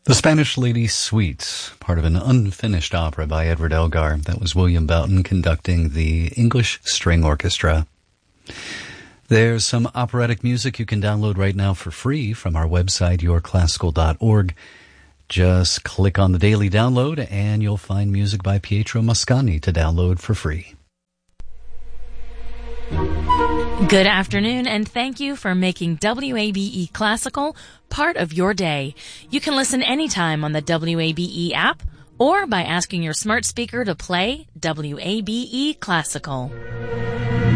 The Spanish Lady Suite, part of an unfinished opera by Edward Elgar. That was William Boughton conducting the English String Orchestra. There's some operatic music you can download right now for free from our website, yourclassical.org. Just click on the daily download and you'll find music by Pietro Mascagni to download for free. Good afternoon, and thank you for making WABE Classical part of your day. You can listen anytime on the WABE app or by asking your smart speaker to play WABE Classical.